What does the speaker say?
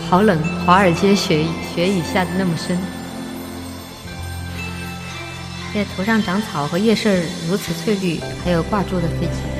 好冷，华尔街雪雨下的那么深。现在头上长草和叶穗如此翠绿，还有挂住的飞机。